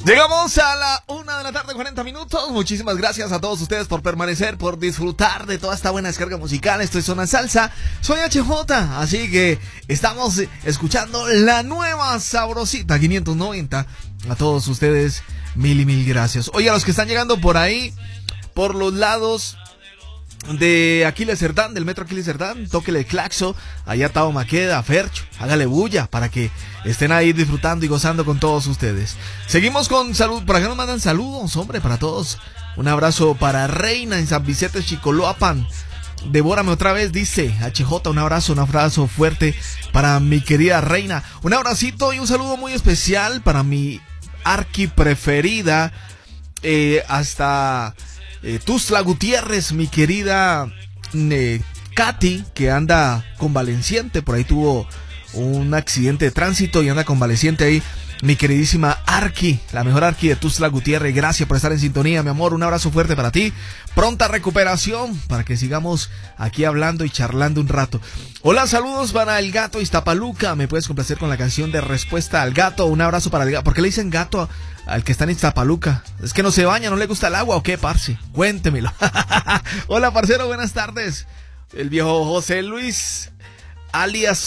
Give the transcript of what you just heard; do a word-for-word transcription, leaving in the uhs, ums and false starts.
Llegamos a la una de la tarde, cuarenta minutos. Muchísimas gracias a todos ustedes por permanecer, por disfrutar de toda esta buena descarga musical. Esto es Zona Salsa. Soy H J, así que estamos escuchando la nueva Sabrosita quinientos noventa. A todos ustedes, mil y mil gracias. Oye, a los que están llegando por ahí, por los lados de Aquiles Cerdán, del metro Aquiles Cerdán, tóquele el claxo, allá Tao Maqueda, Fercho, hágale bulla para que estén ahí disfrutando y gozando con todos ustedes. Seguimos con salud, por acá nos mandan saludos, hombre, para todos. Un abrazo para Reina en San Vicente Chicoloapan. Devórame otra vez, dice H J, un abrazo, un abrazo fuerte para mi querida Reina. Un abracito y un saludo muy especial para mi arqui preferida, eh, hasta... Eh, Tuzla Gutiérrez, mi querida eh, Katy, que anda convaleciente, por ahí tuvo un accidente de tránsito y anda convaleciente ahí. Mi queridísima Arqui, la mejor Arqui de Tuzla Gutiérrez, gracias por estar en sintonía, mi amor, un abrazo fuerte para ti, pronta recuperación, para que sigamos aquí hablando y charlando un rato. Hola, saludos para el gato Iztapaluca, me puedes complacer con la canción de Respuesta al Gato, un abrazo para el gato. ¿Por qué le dicen gato al que está en Iztapaluca? ¿Es que no se baña, no le gusta el agua o qué, parce? Cuéntemelo. Hola, parcero, buenas tardes. El viejo José Luis, alias